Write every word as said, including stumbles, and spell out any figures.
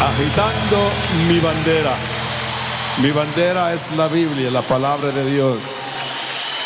agitando mi bandera. Mi bandera es la Biblia, la palabra de Dios.